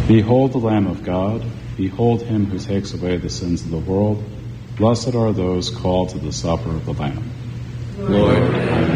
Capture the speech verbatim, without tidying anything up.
Behold the Lamb of God. Behold him who takes away the sins of the world. Blessed are those called to the supper of the Lamb. Lord, I am